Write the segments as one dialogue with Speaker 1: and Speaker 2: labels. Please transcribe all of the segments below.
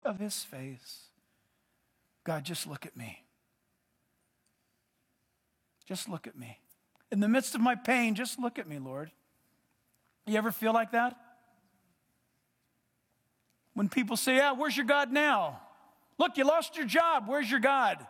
Speaker 1: of his face. God, just look at me. Just look at me. In the midst of my pain, just look at me, Lord. You ever feel like that? When people say, yeah, where's your God now? Look, you lost your job. Where's your God?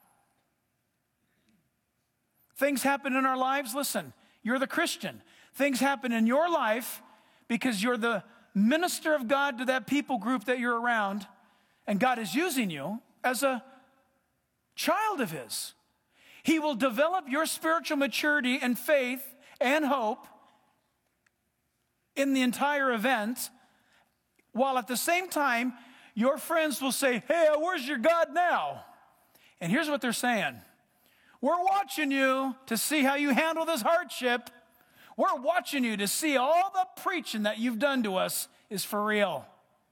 Speaker 1: Things happen in our lives. Listen, you're the Christian. Things happen in your life because you're the minister of God to that people group that you're around, and God is using you as a child of his. He will develop your spiritual maturity and faith and hope in the entire event, while at the same time, your friends will say, hey, where's your God now? And here's what they're saying. We're watching you to see how you handle this hardship. We're watching you to see all the preaching that you've done to us is for real.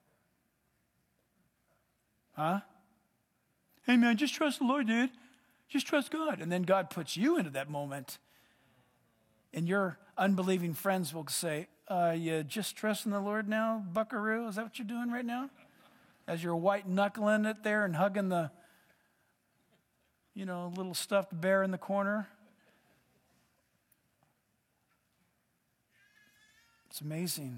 Speaker 1: Huh? Hey, man, just trust the Lord, dude. Just trust God. And then God puts you into that moment. And your unbelieving friends will say, you just trusting the Lord now, buckaroo? Is that what you're doing right now? As you're white knuckling it there and hugging the, little stuffed bear in the corner. It's amazing.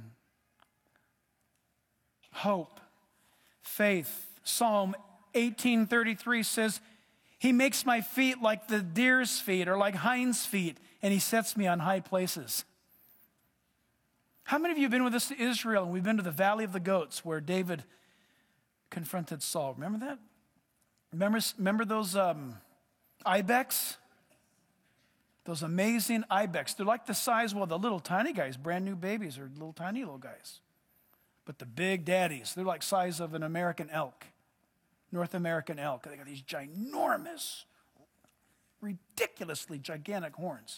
Speaker 1: Hope, faith. Psalm 18:33 says, he makes my feet like the deer's feet or like hinds' feet, and he sets me on high places. How many of you have been with us to Israel, and we've been to the Valley of the Goats where David confronted Saul? Remember that? Remember those ibex? Those amazing ibex. They're like the size, the little tiny guys, brand new babies, or tiny little guys. But the big daddies, they're like size of an American elk, North American elk. They got these ginormous, ridiculously gigantic horns.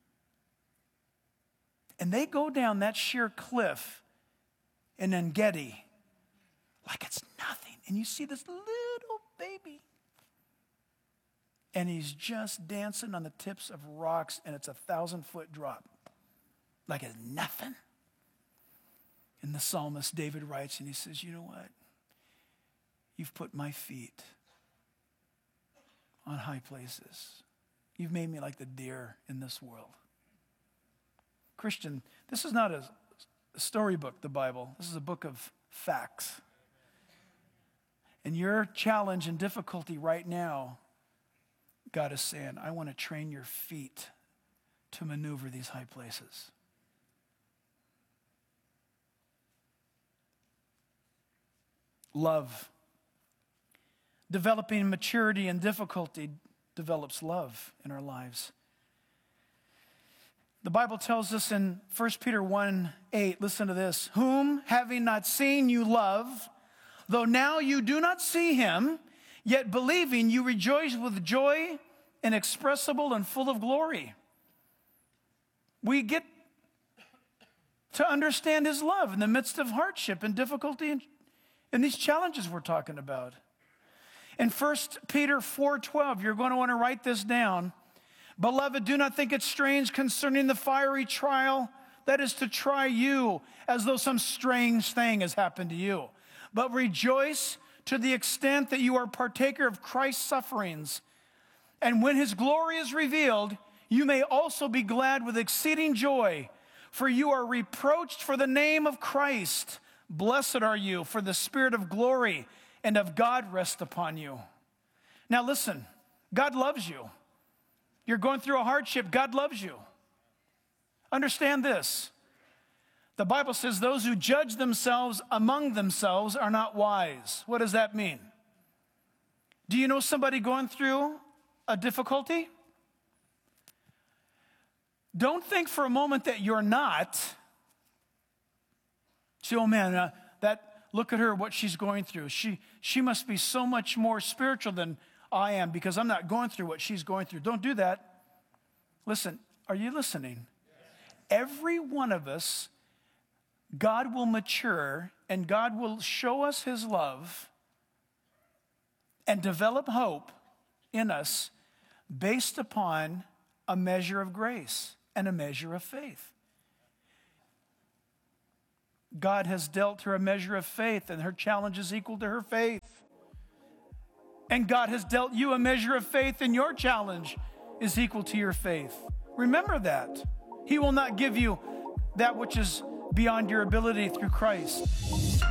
Speaker 1: And they go down that sheer cliff in En-Gedi like it's nothing. And you see this little baby. And he's just dancing on the tips of rocks, and it's a 1,000-foot drop. Like it's nothing. And the psalmist David writes, and he says, you know what? You've put my feet on high places. You've made me like the deer in this world. Christian, this is not a storybook, the Bible. This is a book of facts. And your challenge and difficulty right now, God is saying, I want to train your feet to maneuver these high places. Love. Developing maturity and difficulty develops love in our lives. The Bible tells us in 1 Peter 1:8, listen to this, whom having not seen you love, though now you do not see him, yet believing you rejoice with joy inexpressible and full of glory. We get to understand his love in the midst of hardship and difficulty and these challenges we're talking about. In 1 Peter 4:12, you're going to want to write this down. Beloved, do not think it strange concerning the fiery trial that is to try you, as though some strange thing has happened to you. But rejoice to the extent that you are partaker of Christ's sufferings. And when his glory is revealed, you may also be glad with exceeding joy, for you are reproached for the name of Christ. Blessed are you, for the Spirit of glory and of God rests upon you. Now listen, God loves you. You're going through a hardship, God loves you. Understand this. The Bible says those who judge themselves among themselves are not wise. What does that mean? Do you know somebody going through a difficulty? Don't think for a moment that you're not. Say, oh man, look at her, what she's going through. She must be so much more spiritual than I am because I'm not going through what she's going through. Don't do that. Listen, are you listening? Every one of us, God will mature and God will show us his love and develop hope in us based upon a measure of grace and a measure of faith. God has dealt her a measure of faith, and her challenge is equal to her faith. And God has dealt you a measure of faith, and your challenge is equal to your faith. Remember that. He will not give you that which is beyond your ability through Christ.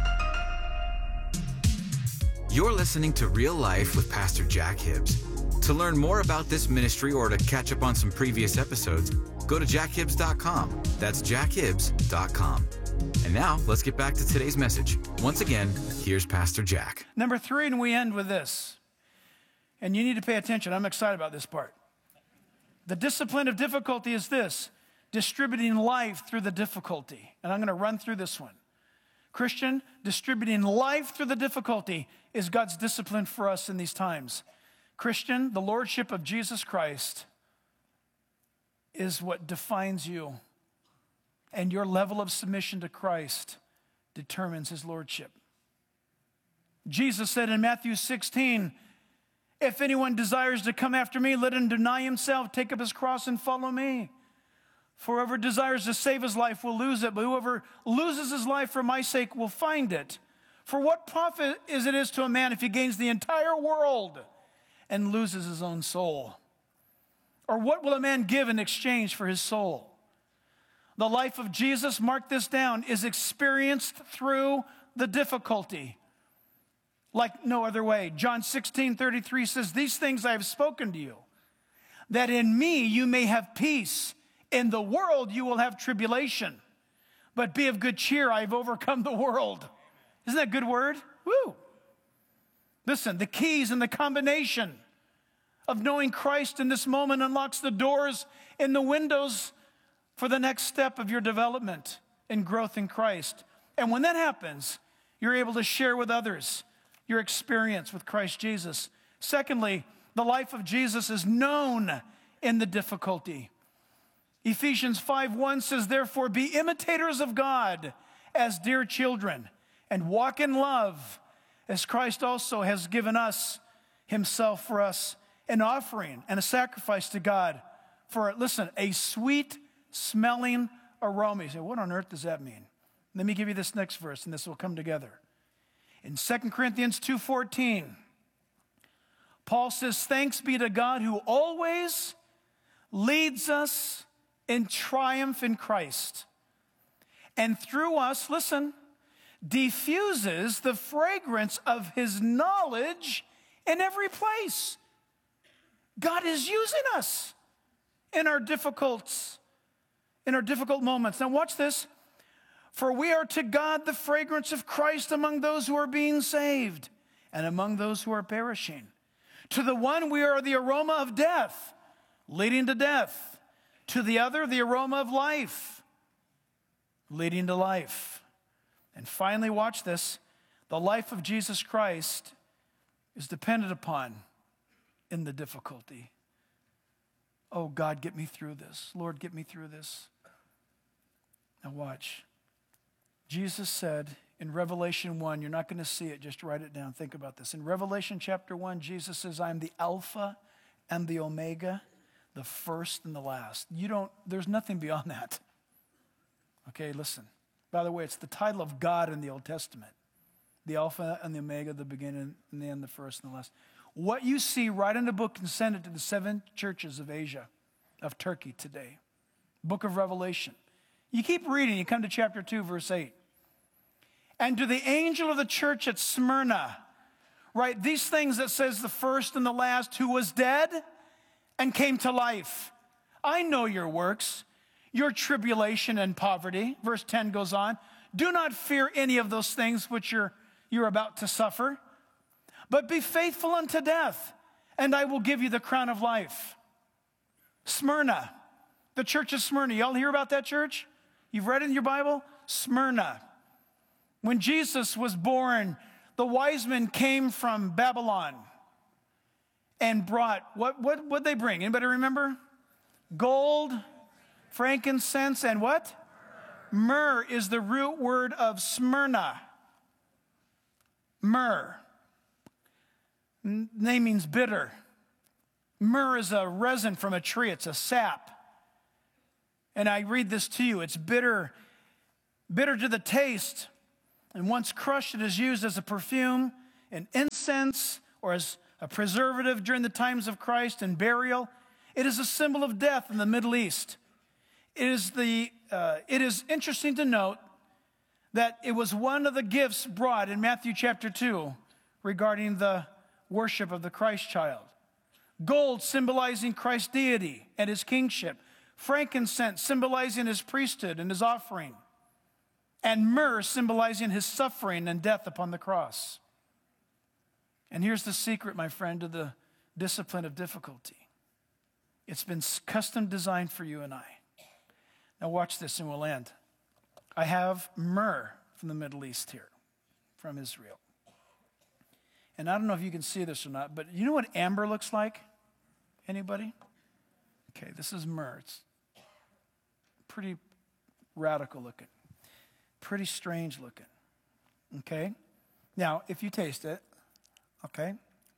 Speaker 2: You're listening to Real Life with Pastor Jack Hibbs. To learn more about this ministry or to catch up on some previous episodes, go to jackhibbs.com. That's jackhibbs.com. And now, let's get back to today's message. Once again, here's Pastor Jack.
Speaker 1: Number 3, and we end with this. And you need to pay attention. I'm excited about this part. The discipline of difficulty is this: distributing life through the difficulty. And I'm going to run through this one. Christian, distributing life through the difficulty is God's discipline for us in these times. Christian, the lordship of Jesus Christ is what defines you. And your level of submission to Christ determines his lordship. Jesus said in Matthew 16, if anyone desires to come after me, let him deny himself, take up his cross, and follow me. For whoever desires to save his life will lose it, but whoever loses his life for my sake will find it. For what profit is it to a man if he gains the entire world and loses his own soul? Or what will a man give in exchange for his soul? The life of Jesus, mark this down, is experienced through the difficulty like no other way. John 16:33 says, these things I have spoken to you, that in me you may have peace. In the world you will have tribulation, but be of good cheer, I have overcome the world. Isn't that a good word? Woo! Listen, the keys and the combination of knowing Christ in this moment unlocks the doors and the windows for the next step of your development and growth in Christ. And when that happens, you're able to share with others your experience with Christ Jesus. Secondly, the life of Jesus is known in the difficulty. Ephesians 5:1 says, therefore be imitators of God as dear children, and walk in love as Christ also has given us himself for us, an offering and a sacrifice to God for, listen, a sweet smelling aroma. You say, what on earth does that mean? Let me give you this next verse, and this will come together. In 2 Corinthians 2:14, Paul says, thanks be to God who always leads us in triumph in Christ, and through us, listen, diffuses the fragrance of his knowledge in every place. God is using us in our difficult moments. Now watch this. For we are to God the fragrance of Christ among those who are being saved and among those who are perishing. To the one we are the aroma of death, leading to death. To the other, the aroma of life, leading to life. And finally, watch this. The life of Jesus Christ is dependent upon in the difficulty. Oh, God, get me through this. Lord, get me through this. Now watch. Jesus said in Revelation 1, you're not going to see it, just write it down. Think about this. In Revelation chapter 1, Jesus says, I am the Alpha and the Omega, the first and the last. There's nothing beyond that. Okay, listen. By the way, it's the title of God in the Old Testament. The Alpha and the Omega, the beginning and the end, the first and the last. What you see, write in the book and send it to the 7 churches of Asia, of Turkey today. Book of Revelation. You keep reading, you come to chapter 2, verse 8. And to the angel of the church at Smyrna, write these things that says the first and the last, who was dead and came to life. I know your works, your tribulation and poverty. Verse 10 goes on. Do not fear any of those things which you're about to suffer, but be faithful unto death, and I will give you the crown of life. Smyrna, the church of Smyrna. Y'all hear about that church? You've read it in your Bible? Smyrna. When Jesus was born, the wise men came from Babylon and brought, what'd they bring? Anybody remember? Gold, frankincense, and what? Myrrh is the root word of Smyrna. Myrrh. Name means bitter. Myrrh is a resin from a tree. It's a sap. And I read this to you. It's bitter bitter to the taste, and once crushed, it is used as a perfume and incense or as a preservative during the times of Christ and burial. It is a symbol of death in the Middle East. It is interesting to note that it was one of the gifts brought in Matthew chapter 2 regarding the worship of the Christ child. Gold symbolizing Christ's deity and his kingship. Frankincense symbolizing his priesthood and his offering. And myrrh symbolizing his suffering and death upon the cross. And here's the secret, my friend, to the discipline of difficulty. It's been custom designed for you and I. Now watch this and we'll end. I have myrrh from the Middle East here, from Israel. And I don't know if you can see this or not, but you know what amber looks like? Anybody? Okay, this is myrrh. It's pretty radical looking. Pretty strange looking. Okay? Now, if you taste it, okay,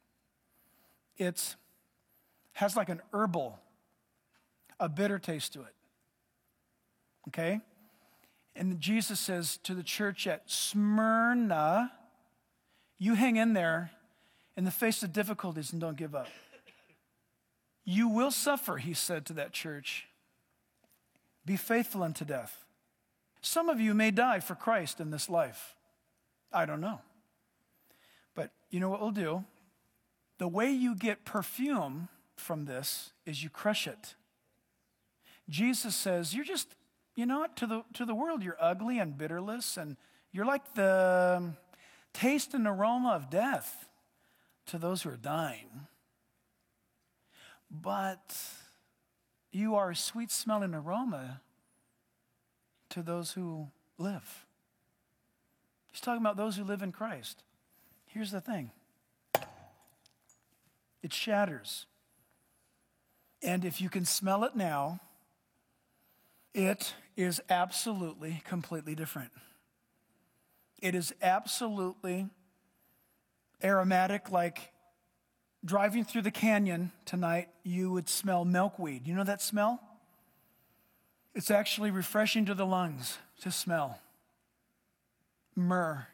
Speaker 1: it has like an herbal, a bitter taste to it. Okay? And Jesus says to the church at Smyrna, you hang in there in the face of difficulties and don't give up. You will suffer, he said to that church. Be faithful unto death. Some of you may die for Christ in this life. I don't know. But you know what we'll do? The way you get perfume from this is you crush it. Jesus says, you're just, you know what, to the world, you're ugly and bitterless, and you're like the taste and aroma of death to those who are dying. But you are a sweet-smelling aroma to those who live. He's talking about those who live in Christ. Here's the thing. It shatters. And if you can smell it now, it is absolutely, completely different. It is absolutely aromatic, like driving through the canyon tonight, you would smell milkweed. You know that smell? It's actually refreshing to the lungs to smell. Myrrh.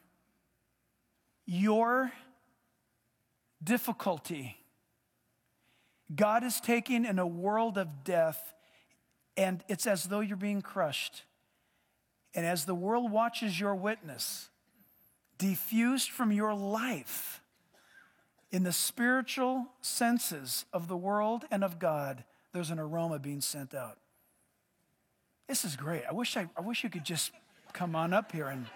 Speaker 1: Your difficulty, God is taking in a world of death, and it's as though you're being crushed. And as the world watches your witness, diffused from your life in the spiritual senses of the world and of God, there's an aroma being sent out. This is great. I wish you could just come on up here and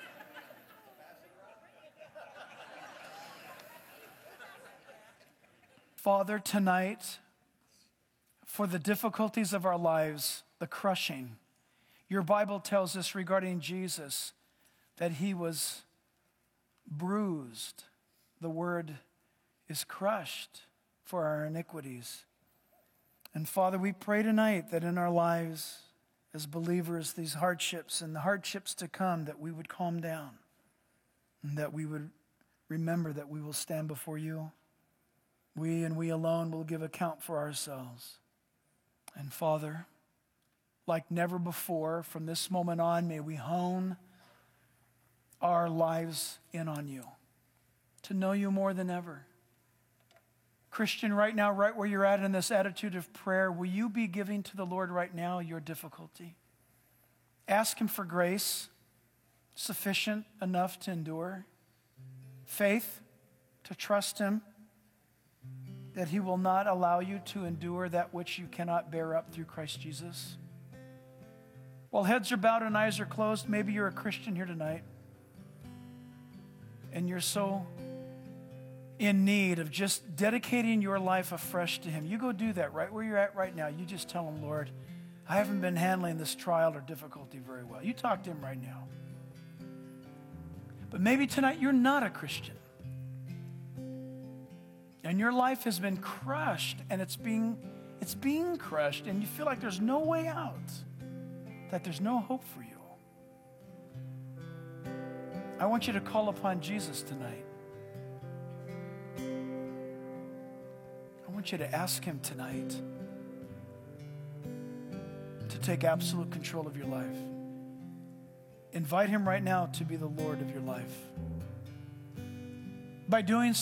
Speaker 1: Father, tonight, for the difficulties of our lives, the crushing, your Bible tells us regarding Jesus that he was bruised. The word is crushed for our iniquities. And Father, we pray tonight that in our lives as believers, these hardships and the hardships to come, that we would calm down and that we would remember that we will stand before you. We and we alone will give account for ourselves. And Father, like never before, from this moment on, may we hone our lives in on you, to know you more than ever. Christian, right now, right where you're at in this attitude of prayer, will you be giving to the Lord right now your difficulty? Ask him for grace, sufficient enough to endure. Faith, to trust him, that he will not allow you to endure that which you cannot bear up through Christ Jesus. While heads are bowed and eyes are closed, maybe you're a Christian here tonight, and you're so in need of just dedicating your life afresh to him. You go do that right where you're at right now. You just tell him, Lord, I haven't been handling this trial or difficulty very well. You talk to him right now. But maybe tonight you're not a Christian, and your life has been crushed, and it's being crushed, and you feel like there's no way out, that there's no hope for you. I want you to call upon Jesus tonight. I want you to ask him tonight to take absolute control of your life. invite him right now to be the Lord of your life. By doing